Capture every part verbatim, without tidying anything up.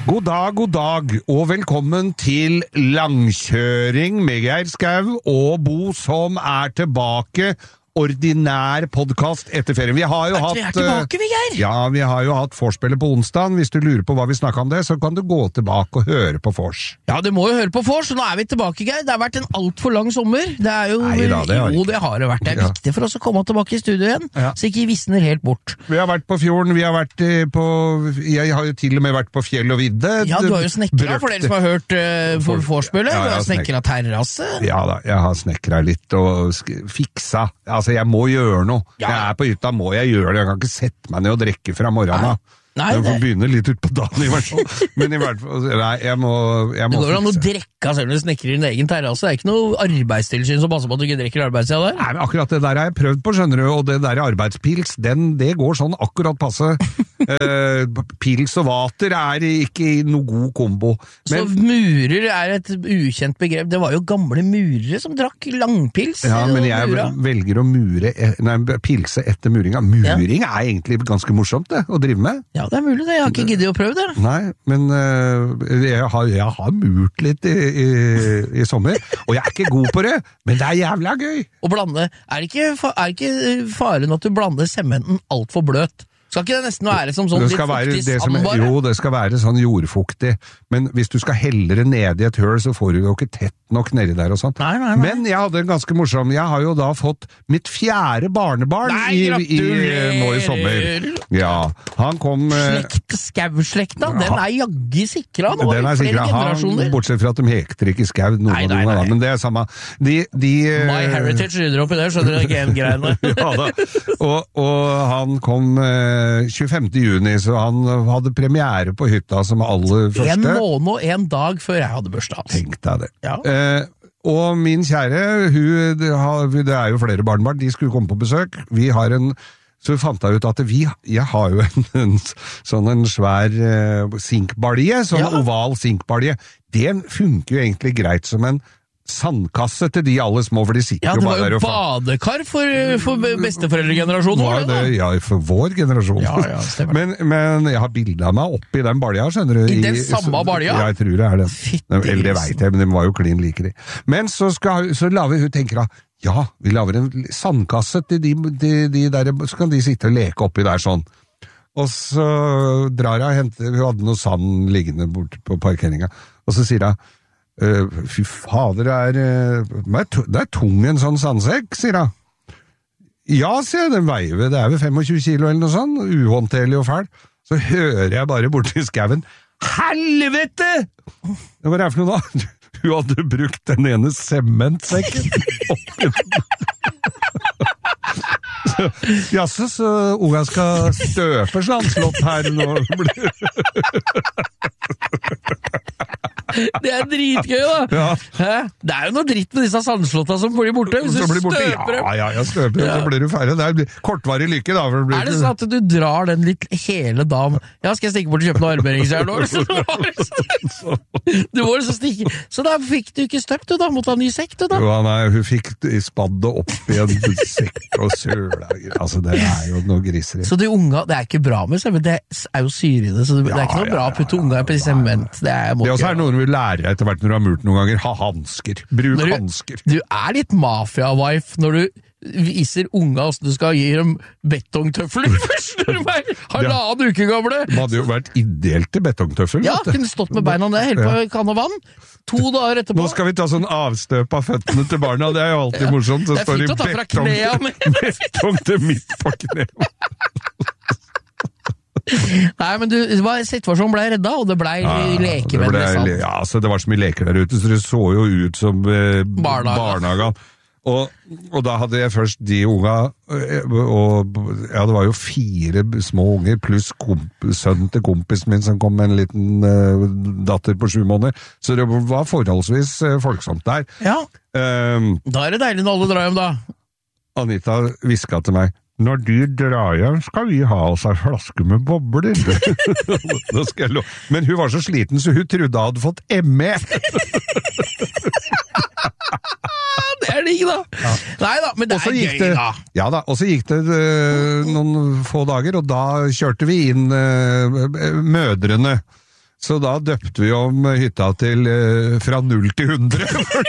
God dag, god dag, og velkommen til langkjøring med Geir Skau og Bo som er tilbake. Ordinær podcast etter ferien. Vi har jo At hatt... Vi er tilbake, vi, Geir! Ja, vi har jo hatt forspillet på onsdagen. Hvis du lurer på hva vi snakket om det, så kan du gå tilbake og høre på fors. Ja, du må jo høre på fors, så nå er vi tilbake, Geir. Det har vært en alt for lang sommer. Det er jo... Nei da, det har jo, det har det vært. Det er Ja. viktig for oss å komme tilbake i studio igjen, Ja. så ikke vi visner helt bort. Vi har vært på fjorden, vi har vært eh, på... Jeg har jo til og med vært på fjell og vidde. Ja, du har jo snekra, for dere som har hørt uh, for forspillet. Ja, Du jeg har har snekra terrasse. Ja da, jeg har snekra litt og sk- fiksa. Altså, jeg må gjøre noe. Ja. Jeg er på hytta, må jeg gjøre det. Jeg kan ikke sette meg ned og drikke fra morgenen. Nei. Nei, jeg får det- begynne litt ut på dagen i hvert fall. Men i hvert fall, nei, jeg må, jeg Det må går an å fikse. drekke selv om du snekrer din egen terrasse. Det er ikke noe arbeidstilsyn som passer på at du ikke drikker arbeidstida der. Nei, men akkurat det der har jeg prøvd på, skjønner du, og det der arbeidspils, den, det går sånn akkurat passe. eh, pils og vater er ikke i noe god kombo. Så Men, murer er et ukjent begrep. Det var jo gamle murere som drakk langpils. ja, og men jeg mura. velger å mure, e- nei, pilse etter muringa. Muring er egentlig ganske morsomt det, å drive med. Ja, det er mulig det. Jeg har ikke giddet å prøve det. Nei, men øh, jeg, har, jeg har murt litt i, i, i sommer, og jeg er ikke god på det, men det er jævla gøy. Å blande, er det ikke, fa- er det ikke faren at du blander sementen alt for bløt? Skal ikke det nesten være som sånn Det litt skal være fuktig det som, sand bare? jo, det skal være sånn jordfuktig, men hvis du skal helle det ned i et høl, så får du jo ikke tett nok nedi der og sånt. Nei, nei, nei. Men jeg hadde en ganske morsom, jeg har jo da fått mitt fjerde barnebarn Nei, i, i, gratulerer! nå i sommer. Ja, han kom... øh, Slekt, Skau-slekta, den er jaggi sikra nå Den i er flere sikkert, han, generasjoner. bortsett fra at de hekter ikke skau, noen Nei, av nei, dem, da, nei. men det er samme. De, de, My Heritage rydder opp i det, skjønner du, gen-greiene. ja da. Og, og han kom eh, tjuefemte juni, så han hadde premiere på hytta som aller En første. måned og en dag før jeg hadde bursdag. Altså. Tenk deg det. Ja. Eh, og min kjære, hun, det, har, det er jo flere barnebarn, de skulle komme på besøk. Vi har en, så fant jeg ut at vi, jeg har jo en, en sånn en svær eh, sinkbalje, sånn Ja. oval sinkbalje. Den funker jo egentlig greit som en sandkasse til de alle små, for de sitter Ja, jo det var bare der jo og fa- badekar for, for besteforeldregenerasjonen. Var var det det, da? ja, for vår generasjon. Ja, ja, stemmer. men, men jeg har bildet av meg oppi den balja, skjønner du. I den samme balja? Ja, jeg tror det er den. Fytti Eller det vet jeg, men de var jo klin like de. Men så, skal, så la vi, hun tenker da, ja, vi lager en sandkasse til de, de, de der, så kan de sitte og leke oppi der sånn. Og så drar jeg og henter, hun hadde noe sand liggende bort på parkeringa, og så sier hun, Uh, fy fader, det er, uh, det er tu- det er tung en sånn sandsekk, sier hun. Ja, sier jeg, den veier, det er vel tjuefem kilo eller noe sånn, uhåndterlig og fæl. Så hører jeg bare borti skauen, helvete! Hva er det for noe da? Hun hadde brukt den ene sementsekken oppi Jaså, så unga skal støpe slandslott her nå. Det er dritgøy, da! Ja. Hæ? Det er jo noe dritt med disse sandslotta som blir borte. Hvis Så du blir borte. støper dem. Ja, ja, ja, støper, Ja. så blir du ferdig. Det er kortvarig lykke, da. For det blir Er det ikke- sånn at du drar den litt hele dagen? Ja, skal jeg stikke bort og kjøpe noe armeringsjern nå? Du må liksom stikke. Så da fikk du ikke støpt, du da. Måtte ha ny sekk, du da. Jo, nei, hun fikk spaddet opp i en sekk og søla. Altså, det er jo noe griseri. Så de unga, det er ikke bra med sement, det er jo syre i det, så det, det er ikke noe Ja, bra ja, å putte ja, unga på sement. Det er, må Det også ikke er gjøre. noe du lærer etter hvert når du har murt noen ganger. Ha hansker. Bruk Når du- hansker. Du er litt mafia-wife når du viser unga hvordan du skal gi dem betongtøfler først, når de er halvannen uke gamle. Det hadde jo vært ideelt til betongtøffel. Ja, vet du. kunne stått med beina ned, helt på en kanne vann. To dager etterpå. Nå skal vi ta sånn avstøp av føttene til barna, det er jo alltid morsomt. Så Det er står fint å ta fra knea, men- betong til midt på kneet. Nei, men du, det var, situasjonen ble redda, og det ble leker det med ble- det, sant? ja, så det var så mye leker der ute, så det så jo ut som eh, Barnehage. barnehagen. Og, og da hadde jeg først de unga, eh, og ja, det var jo fire små unger, pluss komp sønnen til kompisen min som kom med en liten eh, datter på sju måneder, så det var forholdsvis eh, folksomt der. Ja, Um, da er det deilig når alle drar hjem, da. Anita hvisket til meg, når du drar hjem, skal vi ha oss en flaske med bobler. Nå skal jeg lo- Men hun var så sliten, så hun trodde hun hadde fått M E. Det er digg, da. Nei da, men det Og så er gikk gøy, det, da. ja da, og så gikk det øh, noen få dager, og da kjørte vi inn øh, mødrene Så da døpte vi om hytta til uh, fra null til hundre.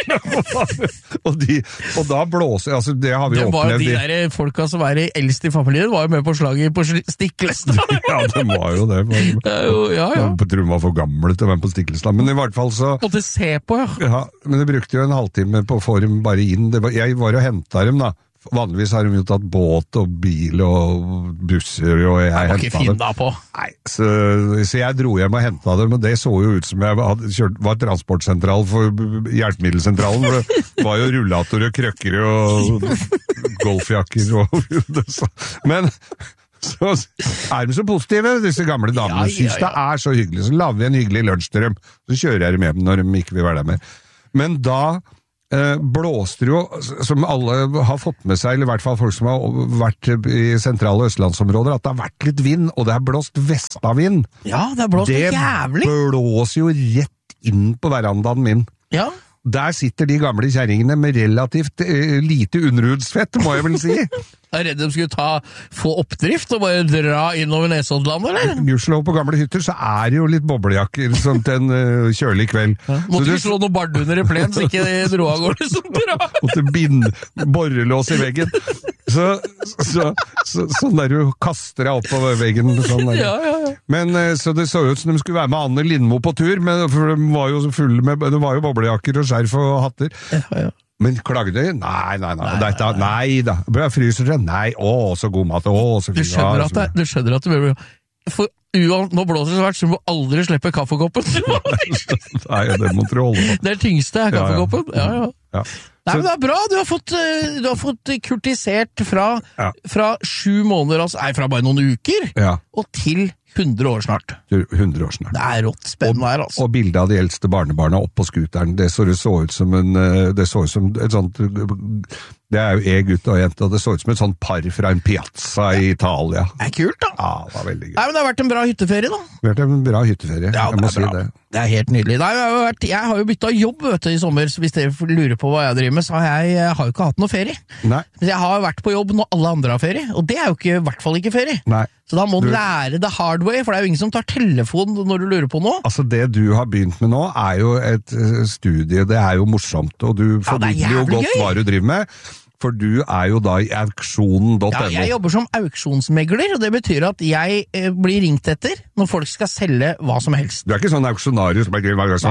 og, de, og da blåser, altså det har vi det var opplevd. De der folka som er eldst i familien, var jo med på slaget på Stiklestad. ja, det var jo det. Var, det er jo, ja, ja. Jeg tror man var for gamle til å være på Stiklestad, men i hvert fall så... Måtte se på, ja. Ja, men det brukte jo en halvtime på form bare inn. Det var, jeg var og hentet dem da. Vanligvis har de jo tatt båt og bil og busser, og jeg hentet dem. Da på. Nei, så, så jeg dro hjem og hentet dem, og det så jo ut som jeg hadde kjørt, var transportsentral for hjelpemiddelsentralen, for det var jo rullator og krøkker og golfjakker og... Men... Så er de så positive, disse gamle damene. Ja, ja, ja. Synes det er så hyggelig. Så lager vi en hyggelig lunsj til dem, så kjører jeg dem hjem når de ikke vil være der mer. Men da eh, blåste det jo, som alle har fått med seg, eller i hvert fall folk som har vært i sentrale østlandsområder, at det har vært litt vind, og det har blåst vestavind. Ja, det har blåst det jævlig. Det blåser jo rett inn på verandaen min. Ja. Der sitter de gamle kjerringene med relativt eh, lite underhudsfett, må jeg vel si. Jeg er redd de skulle ta, få oppdrift og bare dra innover Nesoddlandet, eller? Gudskjelov på gamle hytter, så er det jo litt boblejakker som til en uh, kjølig kveld. Ja, måtte du slå noe bardunder i plen, så ikke de dro av gårde som dra. Måtte binde borrelås i veggen. Så, så, så, sånn der du kaster deg opp på veggen. Sånn der. Ja, ja, ja. Men uh, så det så ut som de skulle være med Anne Lindmo på tur, men, for de var jo fulle med, det var jo boblejakker og skjerf og hatter. Ja, ja. Men klagde de? Nei, nei, nei. Nei, nei, nei da. Bra fryser det? Nei, å, så god mat. Å, så fin. Du skjønner at det, du skjønner at det blir... For uan, nå blåser det så hvert, så du må aldri slippe kaffekoppen. Nei, det må du holde på. Det er tyngste er kaffekoppen. Ja, ja. ja. Nei, men det er bra. Du har fått, du har fått kurtisert fra, ja. fra sju måneder, altså, nei, fra bare noen uker, ja. og til hundre år snart. hundre år snart. Det er rått spennende her, altså. Og bildet av de eldste barnebarna opp på skuteren, det så, det så ut som en, det så ut som et sånt, det er jo en gutt og en jente, og det så ut som et sånt par fra en piazza i Italia. Det er kult, da. Ja, det var veldig gøy. Nei, men det har vært en bra hytteferie, da. Det har vært en bra hytteferie, ja, jeg må si bra. det. Det er helt nydelig. Nei, jeg, har vært, jeg har jo byttet jobb, vet du, i sommer, så hvis dere lurer på hva jeg driver med, så har jeg, jeg har jo ikke hatt noe ferie. Nei. Jeg har vært på jobb når alle andre har ferie, og det er jo ikke, i hvert fall ikke ferie. Nei. Så da må du Du- lære the hard way, for det er jo ingen som tar telefon når du lurer på noe. Altså, det du har begynt med nå er jo et eh, studie, det er jo morsomt, og du Ja, det er formidler jo jævlig godt gøy. hva du driver med, for du er jo da i auksjonen punktum no. Ja, jeg jobber som auksjonsmegler, og det betyr at jeg eh, blir ringt etter når folk skal selge hva som helst. Du er ikke sånn auksjonarius som er gøy, her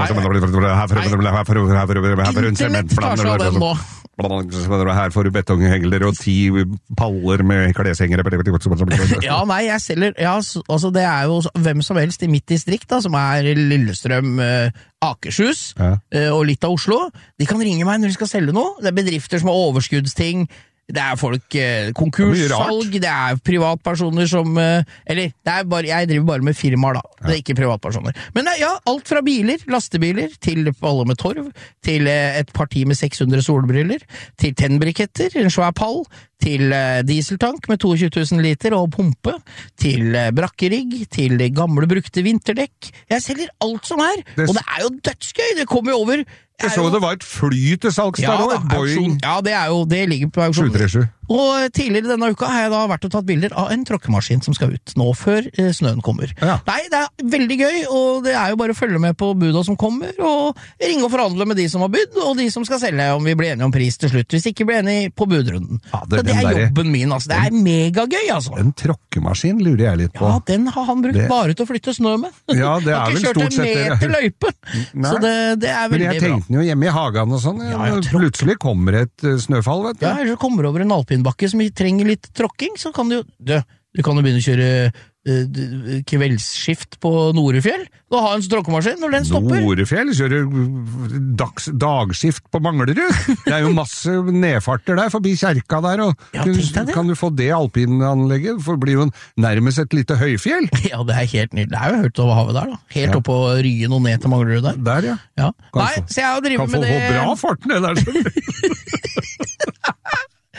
for en Internett tar seg av den nå. Her får du betonghengler og ti paller med kleshengere. Ja, nei, jeg selger, ja, s- altså det er jo hvem som helst i mitt distrikt da, som er Lillestrøm, eh, Akershus Ja. eh, og litt av Oslo. De kan ringe meg når de skal selge noe. Det er bedrifter som har overskuddsting. Det er folk, eh, konkurssalg, det er privatpersoner som, eh, eller det er bare, jeg driver bare med firmaer da, det er ikke privatpersoner. Men det er, ja, alt fra biler, lastebiler, til baller med torv, til eh, et parti med seks hundre solbriller, til tennbriketter, en svær pall, til eh, dieseltank med tjueto tusen liter og pumpe, til eh, brakkerigg, til gamle brukte vinterdekk. Jeg selger alt som er, Det- og det er jo dødsgøy, det kommer jo over. Jeg så det var et fly til salgs Ja, der også, da, et Boeing auksjon. Ja, det er jo, det ligger på auksjon. sju tre sju. Og tidligere denne uka har jeg da vært og tatt bilder av en tråkkemaskin som skal ut, nå før eh, snøen kommer. Ja. Nei, det er veldig gøy, og det er jo bare å følge med på buda som kommer, og ringe og forhandle med de som har bydd, og de som skal selge, om vi blir enige om pris til slutt, hvis ikke blir enige på budrunden. Ja, det- Så det den er der- jobben min, altså. Det er megagøy, altså. En tråkkemaskin lurer jeg litt på. Ja, den har han brukt Det- bare til å flytte snø med. Ja, det Har er ikke vel kjørt stort sett en det. meter løype, Nei. så det, det er Men veldig jeg bra. tenkte den jo hjemme i hagen og sånn, ja, Ja, jeg tråkker. plutselig kommer et eh, snøfall, vet du. Ja, eller så kommer du over en alpinbakke som trenger litt tråkking, så kan du jo du, du kan jo begynne å kjøre uh, d- kveldsskift på Norefjell. Du har en tråkkemaskin når den stopper. Norefjell kjører dags, dagskift på Manglerud. Det er jo masse nedfarter der, forbi kjerka der, og Ja, kan, tenk deg det. kan du få det alpinanlegget, for det blir jo nærmest et lite høyfjell. Ja, det er helt nydelig. Det er jo høyt over havet der, da. Helt Ja. opp på Ryen og ned til Manglerud der. Der, ja. Ja. Kan Nei, få- så jeg har Kan drevet få med få det. bra fart ned der, skjønner du.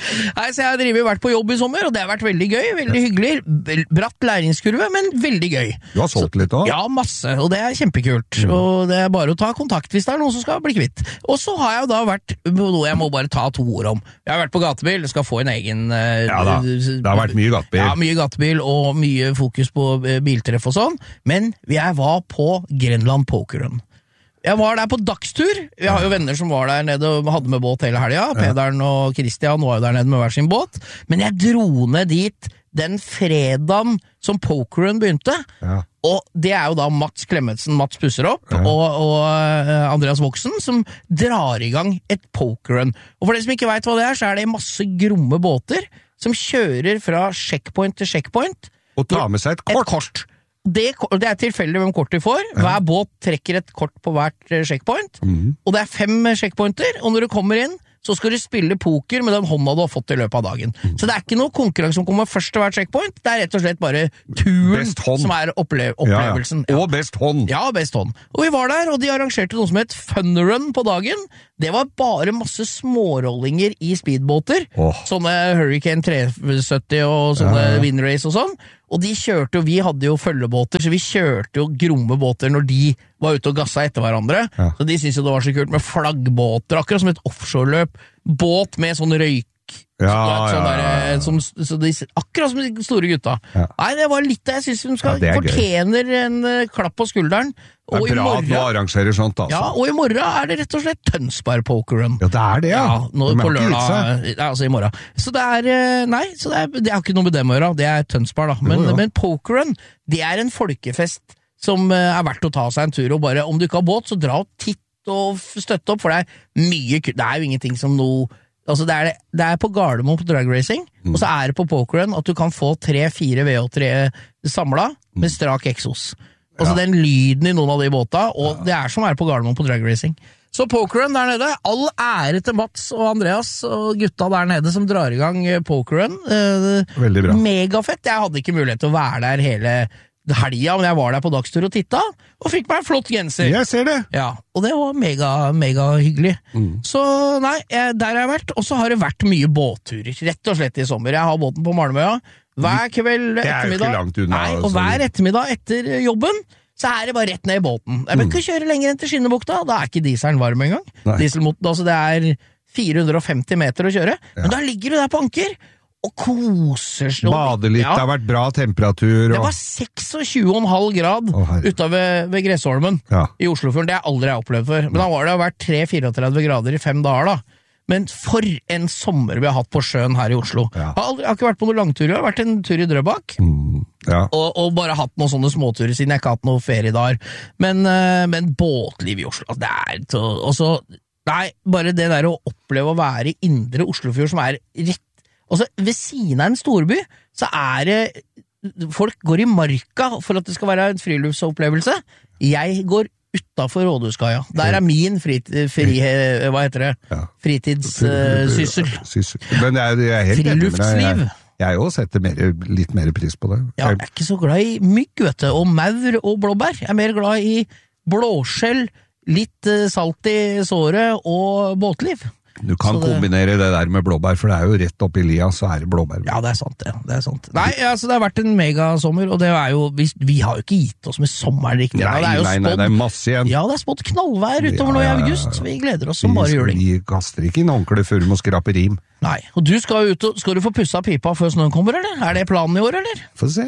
Nei, så jeg har drivet, vært på jobb i sommer, og det har vært veldig gøy, veldig hyggelig. Bratt læringskurve, men veldig gøy. Du har solgt litt også? Ja, masse, og det er kjempekult. Mm. Og det er bare å ta kontakt hvis det er noen som skal bli kvitt. Og så har jeg jo da vært, noe jeg må bare ta to ord om. Jeg har vært på gatebil, skal få en egen... Ja da, det har vært mye gatebil. Ja, mye gatebil, og mye fokus på biltreff og sånn. Men jeg var på Grenland Pokerrun. Jeg var der på dagstur. Jeg har jo venner som var der nede og hadde med båt hele helga. Pederen og Christian var jo der nede med hver sin båt. Men jeg dro ned dit den fredagen som Pokerrun begynte. Ja. Og det er jo da Mats Klemmetsen, Mats pusser opp, ja. og, og Andreas Voksen, som drar i gang et Pokerrun. Og for de som ikke vet hva det er, så er det masse gromme båter som kjører fra checkpoint til checkpoint. Og tar med seg et kort. Et kort. Det, det er tilfeldig hvem kort de får. Hver ja. båt trekker et kort på hvert checkpoint, mm. og det er fem checkpointer, og når du kommer inn, så skal du spille poker med den hånda du har fått i løpet av dagen. Mm. Så det er ikke noe konkurranse som kommer først til hvert checkpoint, det er rett og slett bare turen som er opple- opplevelsen. Ja, ja. Og best hånd. Ja, best hånd. Og vi var der, og de arrangerte noe som het Fun Run på dagen. Det var bare masse smårollinger i speedbåter, oh. sånne Hurricane tre sytti og sånne ja, ja. Windrace og sånn. Og de kjørte jo, vi hadde jo følgebåter, så vi kjørte jo gromme båter når de var ute og gassa etter hverandre. Ja. Så de syntes jo det var så kult med flaggbåter, akkurat som et offshore-løp. Båt med sånn røyk. Ja, sånn der, ja, ja. som, så de, akkurat som de store gutta. Ja. Nei, det var litt det jeg synes de skal, ja, fortjener gøy. En uh, klapp på skulderen. Og det er bra at du arrangerer sånt, altså. Ja, og i morgen er det rett og slett Tønsberg Pokerrun. Ja, det er det, ja. ja nå, på lørdag, ja, altså i morgen. Så det er, nei, så det er, det er ikke noe med dem å gjøre, det er Tønsberg da. Men, jo, men Pokerrun, det er en folkefest som uh, er verdt å ta seg en tur, og bare, om du ikke har båt, så dra og titt og støtte opp, for det er mye, det er jo ingenting som noe, altså det er, det er på Gardermoen på drag racing, mm. og så er det på Pokerrun at du kan få tre-fire V O tre samlet med strak eksos. Altså ja. Den lyden i noen av de båta, og ja. Det er som er på Gardermoen på drag racing. Så Pokerrun der nede, all ære til Mats og Andreas og gutta der nede som drar i gang Pokerrun. Veldig bra. Megafett. Jeg hadde ikke mulighet til å være der hele helga, men jeg var der på dagstur og titta, og fikk meg en flott genser. Jeg ser det. Ja, og det var mega, mega hyggelig. Mm. Så nei, jeg, der har jeg vært, og så har det vært mye båtturer, rett og slett i sommer. Jeg har båten på Malmøya, hver kveld ettermiddag. Det er jo ikke langt unna. Nei, og hver ettermiddag etter jobben, så er det bare rett ned i båten. Jeg vil ikke kjøre lenger enn til Skinnebukta, da er ikke dieselen varm engang. Dieselmoten, altså det er fire hundre og femti meter å kjøre, ja. Men da ligger du der på anker, og koser seg. Bade litt, ja. Det har vært bra temperatur. Og... Det var tjueseks komma fem grad oh, ute ved, ved Gressholmen ja. I Oslofjorden. Det har jeg aldri opplevd før. Men da var det vært tre til trettini grader i fem dager da. Men for en sommer vi har hatt på sjøen her i Oslo. Ja. Jeg, har aldri, jeg har ikke vært på noen langturer, jeg har vært en tur i Drøbak. Mm, ja. og, og bare hatt noen sånne småturer siden jeg ikke har hatt noen feriedager. Men, uh, men båtliv i Oslo, det er to, også, nei, bare det der å oppleve å være i indre Oslofjord som er rett. Altså, ved siden av en storby, så er det folk går i marka for at det skal være en friluftsopplevelse. Jeg går utenfor Rådhuskaia. Der er min fritid, fri, hva heter det? Ja. Fritidssyssel. Uh, Men jeg, jeg er helt Friluftsliv. Jeg, jeg også setter mer, litt mer pris på det. Ja, jeg er ikke så glad i mygg, vet du, og maur og blåbær. Jeg er mer glad i blåskjell, litt salt i såret og båtliv. Du kan det... kombinere det der med blåbær, for det er jo rett opp i lia, så er det blåbær. Ja, det er sant, ja. det er sant. Nei, altså det har vært en megasommer, og det er jo, vi, vi har jo ikke gitt oss med sommeren riktig. Nei, det er jo nei, nei, det er masse igjen. Ja, det er spådd knallvær utover ja, nå i august, vi gleder oss som bare juling. Vi kaster ikke inn håndkle før vi må skrape rim. Nei, og du skal ut, skal du få pussa pipa før snøen kommer, eller? Er det planen i år, eller? Få se.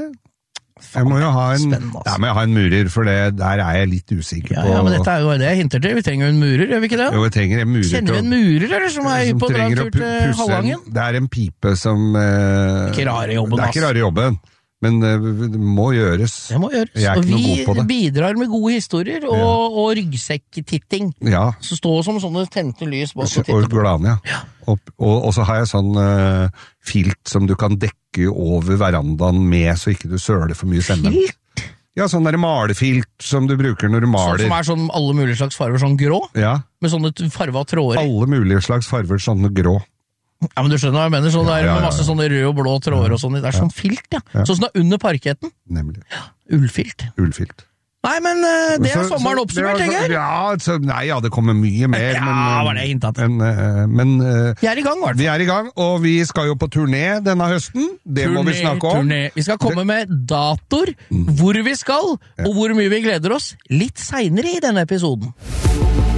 Jeg må jo ha en, ja, må jeg ha en murer, for det, der er jeg litt usikker på. Ja, ja, men dette er jo det jeg hinter til. Vi trenger jo en murer, gjør vi ikke det? Jo, vi trenger en murer. Kjenner vi en murer, eller, som er som på dragtur til Halvangen? Det er en pipe som... Uh, ikke rare jobben, det er ikke rare jobben, men uh, det må gjøres. Det må gjøres. Jeg er ikke noe god på det. Og vi bidrar med gode historier, og, ja. og ryggsekktitting. Ja. Så står som sånne tente lys bak og titter på. Og glane, ja. ja. Og, og, og så har jeg sånn uh, filt som du kan dekke over verandaen med, så ikke du søler for mye stemmen. Filt? Ja, sånn der malefilt som du bruker når du maler. Sånn som er sånn alle mulige slags farver, sånn grå? Ja. Med sånne farva tråder? Alle mulige slags farver, sånne grå. Ja, men du skjønner hva jeg mener, sånn ja, der ja, ja, ja. Med masse sånne røde og blå tråder og sånn. Det er sånn filt, ja. ja. Sånn som det er under parketten. Nemlig. Ja, ullfilt. Ullfilt. Nei, men uh, det er så, sommeren så, oppsummert, det tenker jeg. Ja, så, nei, ja, det kommer mye mer, ja, men, var det hintet til. men, uh, men uh, Vi er i gang, i hvert fall. Vi er i gang, og vi skal jo på turné denne høsten. Det turné, må vi snakke om. Turné. Vi skal komme det... med datoer, hvor vi skal, og hvor mye vi gleder oss, litt senere i denne episoden.